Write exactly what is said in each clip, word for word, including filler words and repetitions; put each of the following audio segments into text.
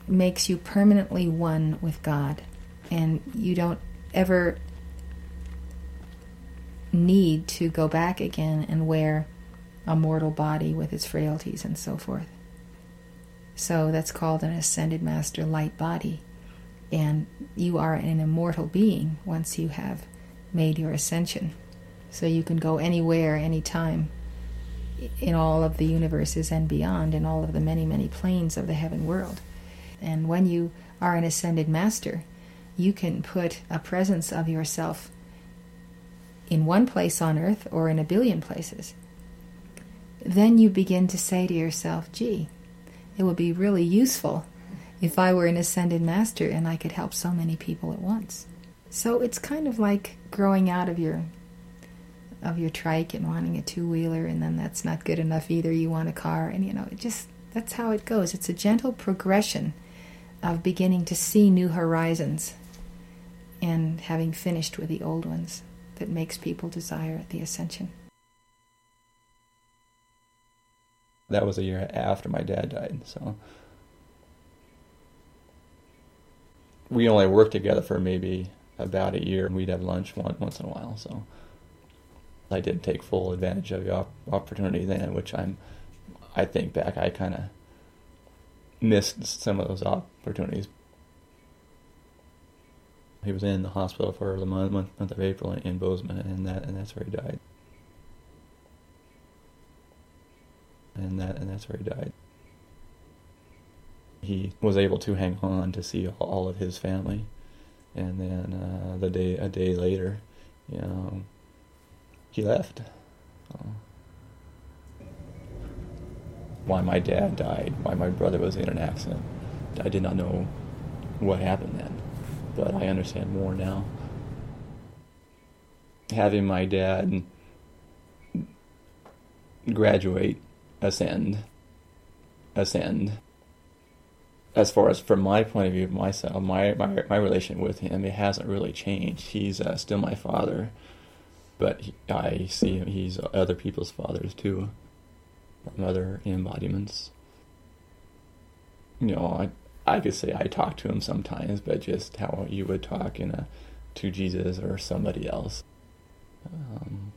makes you permanently one with God, and you don't ever need to go back again and wear a mortal body with its frailties and so forth. So that's called an ascended master light body, and you are an immortal being once you have made your ascension. So you can go anywhere, anytime, in all of the universes and beyond, in all of the many, many planes of the heaven world. And when you are an ascended master, you can put a presence of yourself in one place on earth or in a billion places. Then you begin to say to yourself, gee, it would be really useful if I were an ascended master and I could help so many people at once. So it's kind of like growing out of your of your trike and wanting a two-wheeler, and then that's not good enough either. You want a car, and you know, it just, that's how it goes. It's a gentle progression of beginning to see new horizons and having finished with the old ones that makes people desire the ascension. That was a year after my dad died, so we only worked together for maybe about a year, and we'd have lunch one, once in a while, so I didn't take full advantage of the op- opportunity then, which I'm, I think back, I kind of missed some of those opportunities. He was in the hospital for the month, month, month of April in Bozeman, and that and that's where he died. And that and that's where he died. He was able to hang on to see all of his family, and then uh, the day a day later, you know, he left. Uh, why my dad died, why my brother was in an accident, I did not know what happened then, but I understand more now. Having my dad graduate, ascend, ascend, as far as from my point of view, myself, my my, my relation with him, it hasn't really changed. He's uh, still my father, but he, I see him, he's other people's fathers too, from other embodiments. You know, I I could say I talk to him sometimes, but just how you would talk in a to Jesus or somebody else. Um,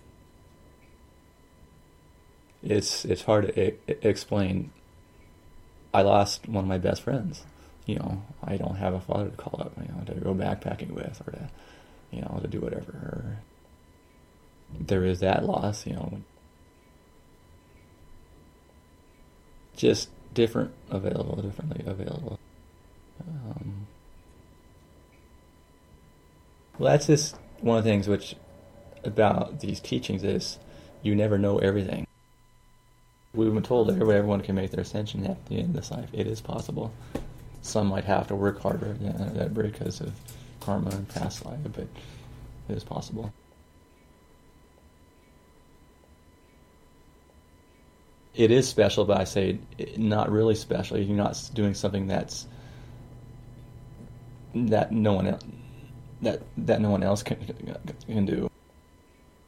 it's it's hard to I- explain. I lost one of my best friends. You know, I don't have a father to call up, you know, to go backpacking with, or to, you know, to do whatever. Or there is that loss, you know. Just different available, differently available. Um, well, that's just one of the things which about these teachings is you never know everything. We've been told that everyone can make their ascension at the end of this life. It is possible. Some might have to work harder than that because of karma and past life, but it is possible. It is special, but I say not really special. You're not doing something that's that no one else, that that no one else can can do.